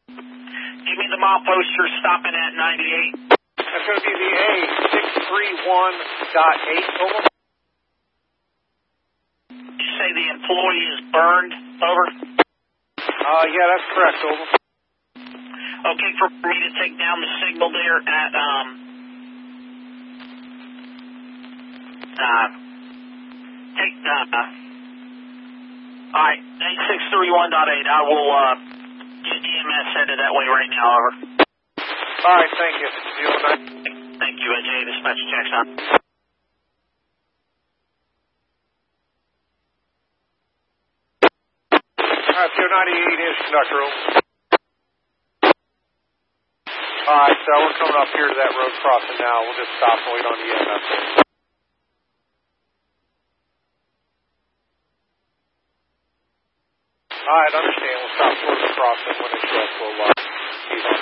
Give me the mileposter stopping at 98. That's going to be the A631.8, over. You say the employee is burned, over? Yeah, that's correct, over. Okay, for me to take down the signal there at, alright, A631.8. I will, get EMS headed that way right now, over. Alright, thank you. 09. Thank you, AJ. Dispatch Jackson. Alright, 098 is conductor, over. Alright, so we're coming up here to that road crossing now. We'll just stop and wait on the EMS. Alright, understand. We'll stop towards the crossing when it's just a little while.